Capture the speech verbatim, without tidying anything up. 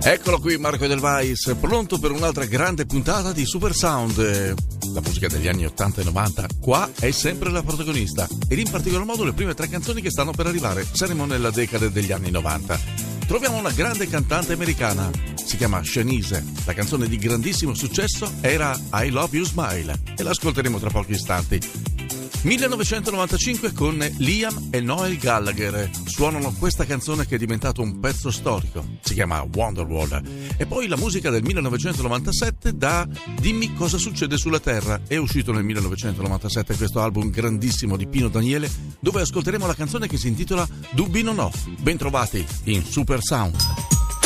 Eccolo qui Marco Edelweiss, pronto per un'altra grande puntata di Super Sound. La musica degli anni ottanta e novanta qua è sempre la protagonista, ed in particolar modo le prime tre canzoni che stanno per arrivare. Saremo nella decade degli anni novanta. Troviamo una grande cantante americana, si chiama Shanice. La canzone di grandissimo successo era I Love You Smile e l'ascolteremo tra pochi istanti. millenovecentonovantacinque con Liam e Noel Gallagher suonano questa canzone che è diventato un pezzo storico, si chiama Wonderwall. E poi la musica del millenovecentonovantasette da Dimmi cosa succede sulla Terra. È uscito nel millenovecentonovantasette questo album grandissimo di Pino Daniele, dove ascolteremo la canzone che si intitola Dubbi non ho. Bentrovati in Super Sound.